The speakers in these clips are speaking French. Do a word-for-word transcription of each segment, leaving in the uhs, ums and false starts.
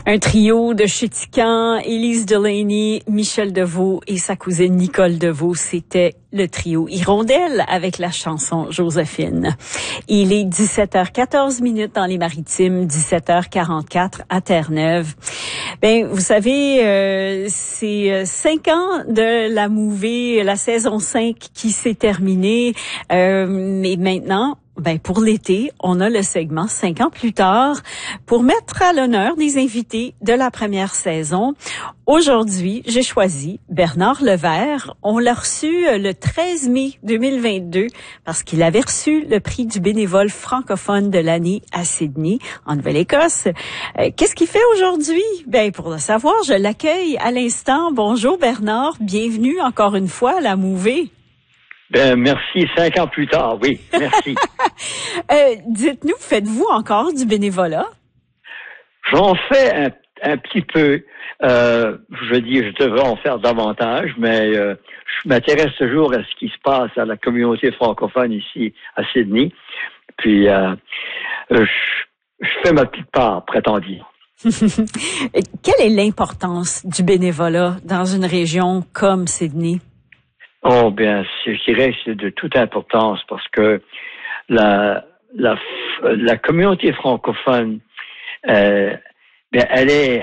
Un trio de Chéticamp, Élise Delaney, Michel Deveau et sa cousine Nicole Deveau. C'était le trio Hirondelle avec la chanson Joséphine. Il est dix-sept heures quatorze minutes dans les Maritimes, dix-sept heures quarante-quatre à Terre-Neuve. Ben, vous savez, euh, c'est cinq ans de la mouvée, la saison cinq qui s'est terminée. Euh, mais maintenant, ben pour l'été, on a le segment cinq ans plus tard pour mettre à l'honneur des invités de la première saison. Aujourd'hui, j'ai choisi Bernard Levert. On l'a reçu le treize mai deux mille vingt-deux parce qu'il avait reçu le prix du bénévole francophone de l'année à Sydney, en Nouvelle-Écosse. Euh, qu'est-ce qu'il fait aujourd'hui? Ben pour le savoir, je l'accueille à l'instant. Bonjour Bernard, bienvenue encore une fois à la mouvée. Ben, merci, cinq ans plus tard, oui, merci. euh, dites-nous, faites-vous encore du bénévolat? J'en fais un, un petit peu. Euh, je dis, je devrais en faire davantage, mais euh, je m'intéresse toujours à ce qui se passe à la communauté francophone ici à Sydney. Puis, euh, je, je fais ma petite part, prétend dire. Quelle est l'importance du bénévolat dans une région comme Sydney? Oh bien, je dirais que c'est de toute importance parce que la la la communauté francophone, euh, bien, elle est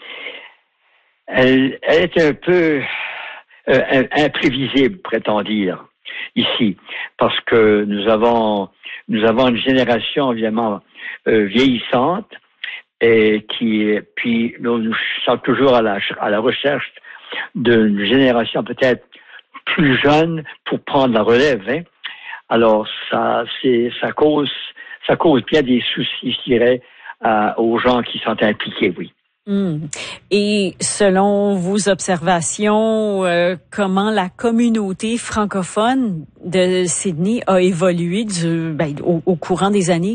elle, elle est un peu euh, imprévisible, prétend dire ici, parce que nous avons nous avons une génération évidemment euh, vieillissante et qui puis nous, nous sommes toujours à la à la recherche d'une génération peut-être plus jeune pour prendre la relève, hein. Alors ça, c'est ça cause ça cause bien des soucis, je dirais, euh, aux gens qui sont impliqués, oui. Mmh. Et selon vos observations, euh, comment la communauté francophone de Sydney a évolué du, ben, au, au courant des années?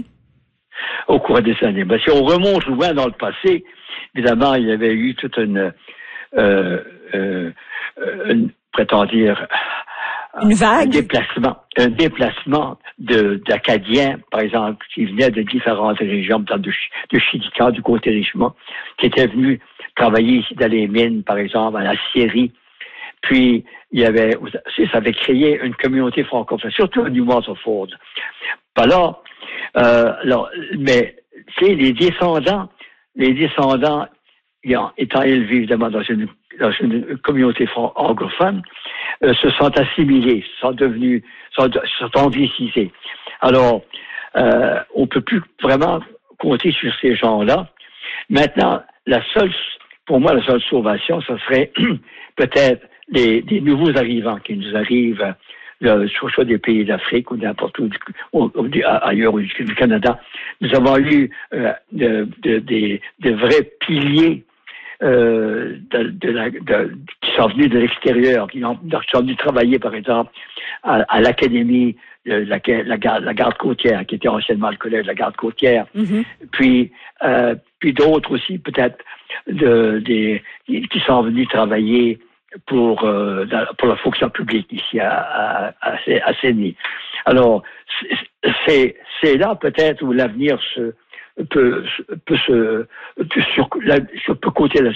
Au courant des années. Ben, si on remonte loin dans le passé, évidemment, il y avait eu toute une, euh, euh, une prétend dire une vague, un déplacement, un déplacement de d'Acadiens, par exemple, qui venaient de différentes régions, de, de Chéticamp, du côté Richmond, qui étaient venus travailler ici dans les mines, par exemple, à la scierie. Puis il y avait, ça avait créé une communauté francophone, surtout à New Waterford. Alors, euh, alors, mais tu sais, les descendants, les descendants étant élevés évidemment dans une dans une communauté anglophone, euh, se sont assimilés, sont devenus, sont, sont anglicisés. Alors, euh, on peut plus vraiment compter sur ces gens-là. Maintenant, la seule, pour moi, la seule sauvation, ce serait peut-être les, des nouveaux arrivants qui nous arrivent, euh, soit des pays d'Afrique ou n'importe où, ou, ou, ailleurs du Canada. Nous avons eu euh, de, de, de, de vrais piliers Euh, de, de la, de, qui sont venus de l'extérieur, qui, ont, qui sont venus travailler, par exemple, à, à l'académie, de la, la, garde, la garde côtière, qui était anciennement le collège de la garde côtière, mm-hmm. puis euh, puis d'autres aussi, peut-être, de, des, qui sont venus travailler pour euh, pour la fonction publique ici à, à, à, à Sydney. Alors, c'est, c'est là peut-être où l'avenir se peut, peut se, peut, sur, peut côté